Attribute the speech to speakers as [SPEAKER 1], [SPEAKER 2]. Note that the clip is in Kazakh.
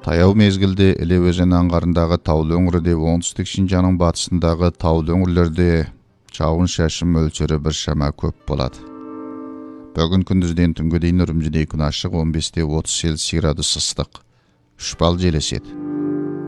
[SPEAKER 1] Таяу мезгілде Іле өзені аңғарындағы таулы өңірде, оңтүстік Шинжаңның батысындағы таулы өңірлерде жауын шашын мөлшері біршама көп болады. Бүгін күндізден түнге дейін Үрімжіде күн ашық, 15-30 Цельсий градус ыстық. 3 балл жел еседі.